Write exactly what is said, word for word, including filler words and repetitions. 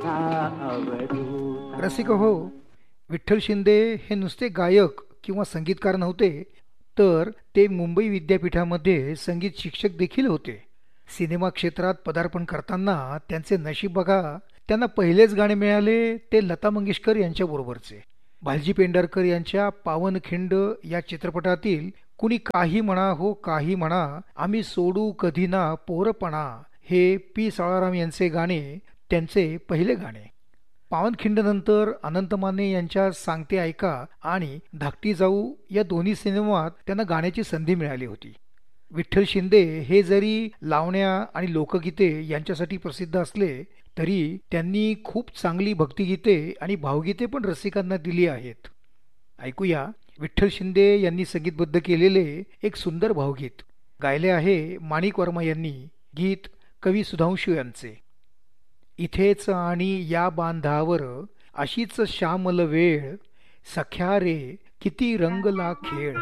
हा अवधूता. रसिक हो, विठ्ठल शिंदे हे नुसते गायक किंवा संगीतकार नव्हते, तर ते मुंबई विद्यापीठामध्ये संगीत शिक्षक देखील होते. सिनेमा क्षेत्रात पदार्पण करताना त्यांचे नशीब बघा, त्यांना पहिलेच गाणे मिळाले ते लता मंगेशकर यांच्याबरोबरचे. भालजी पेंढारकर यांच्या पावनखिंड या चित्रपटातील कुणी काही म्हणा हो काही म्हणा, आम्ही सोडू कधी ना पोरपणा, हे पी साळाराम यांचे गाणे त्यांचे पहिले गाणे. पावनखिंडनंतर अनंत माने यांच्या सांगते ऐका आणि धाकटी जाऊ या दोन्ही सिनेमात त्यांना गाण्याची संधी मिळाली होती. विठ्ठल शिंदे हे जरी लावण्या आणि लोकगीते यांच्यासाठी प्रसिद्ध असले, तरी त्यांनी खूप चांगली भक्तिगीते आणि भावगीते पण रसिकांना दिली आहेत. ऐकूया विठ्ठल शिंदे यांनी संगीतबद्ध केलेले एक सुंदर भावगीत. गायले आहे माणिक वर्मा यांनी. गीत कवी सुधांशू यांचे. इथेच आणि या बांधावर अशीच श्यामल वेळ, सख्या रे किती रंगला खेळ.